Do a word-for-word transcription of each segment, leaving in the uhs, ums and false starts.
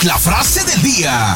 La frase del día.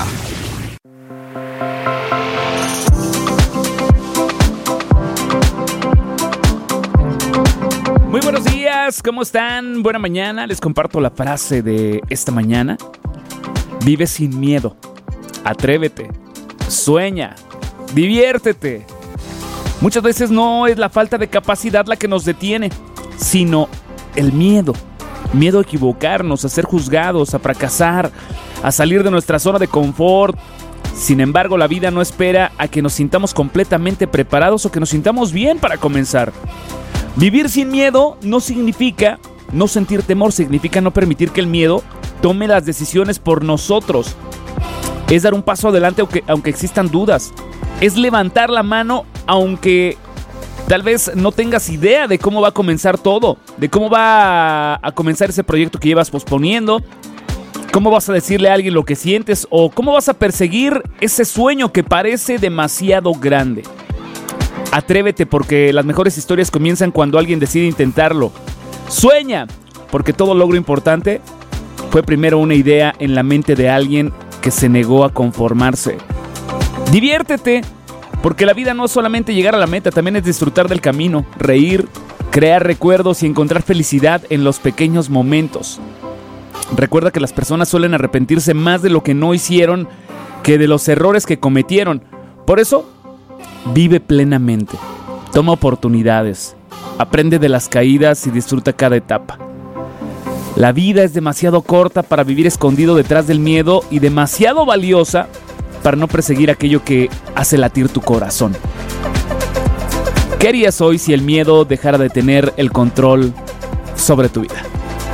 Muy buenos días, ¿cómo están? Buena mañana, les comparto la frase de esta mañana. Vive sin miedo, atrévete, sueña, diviértete. Muchas veces no es la falta de capacidad la que nos detiene, sino el miedo. Miedo a equivocarnos, a ser juzgados, a fracasar, a salir de nuestra zona de confort. Sin embargo, la vida no espera a que nos sintamos completamente preparados o que nos sintamos bien para comenzar. Vivir sin miedo no significa no sentir temor, significa no permitir que el miedo tome las decisiones por nosotros. Es dar un paso adelante aunque, aunque existan dudas. Es levantar la mano aunque tal vez no tengas idea de cómo va a comenzar todo, de cómo va a comenzar ese proyecto que llevas posponiendo, cómo vas a decirle a alguien lo que sientes o cómo vas a perseguir ese sueño que parece demasiado grande. Atrévete porque las mejores historias comienzan cuando alguien decide intentarlo. Sueña porque todo logro importante fue primero una idea en la mente de alguien que se negó a conformarse. Diviértete porque la vida no es solamente llegar a la meta, también es disfrutar del camino, reír, crear recuerdos y encontrar felicidad en los pequeños momentos. Recuerda que las personas suelen arrepentirse más de lo que no hicieron que de los errores que cometieron. Por eso, vive plenamente, toma oportunidades, aprende de las caídas y disfruta cada etapa. La vida es demasiado corta para vivir escondido detrás del miedo y demasiado valiosa para no perseguir aquello que hace latir tu corazón. ¿Qué harías hoy si el miedo dejara de tener el control sobre tu vida?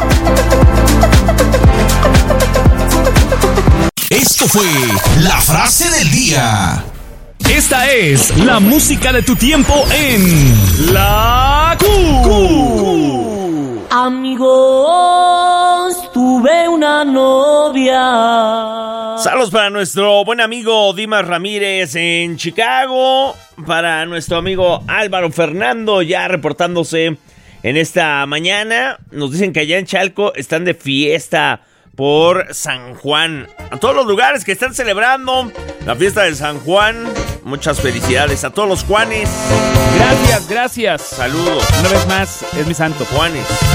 Esto fue la frase del día. Esta es la música de tu tiempo en La Q. Amigos, tuve una novia. Saludos para nuestro buen amigo Dimas Ramírez en Chicago. Para nuestro amigo Álvaro Fernando ya reportándose en esta mañana. Nos dicen que allá en Chalco están de fiesta por San Juan. A todos los lugares que están celebrando la fiesta de San Juan, muchas felicidades a todos los Juanes. Gracias, gracias. Saludos. Una vez más, es mi santo. Juanes.